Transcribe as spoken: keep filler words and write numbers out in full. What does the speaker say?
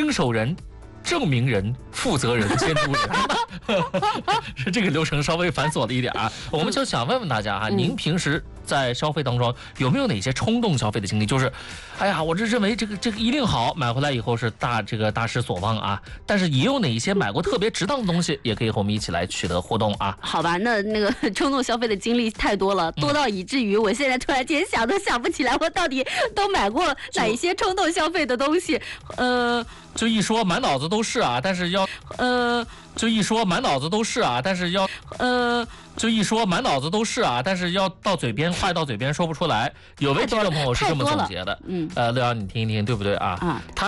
经手人、证明人、负责人、监督人，是这个流程稍微繁琐了一点啊。我们就想问问大家哈、啊，您平时在消费当中有没有哪些冲动消费的经历？就是，哎呀，我这认为这个这个一定好，买回来以后是大这个大失所望啊。但是也有哪一些买过特别值当的东西，也可以和我们一起来取得互动啊。 好吧，那那个冲动消费的经历太多了，多到以至于我现在突然间想都想不起来，我到底都买过哪一些冲动消费的东西。呃， 就一说满脑子都是啊，但是要呃， 就一说满脑子都是啊，但是要呃。 就一说满脑子都是啊，但是要到嘴边话到嘴边说不出来。有位听众朋友是这么总结的，嗯，呃，乐瑶你听一听对不对啊？ 啊， 他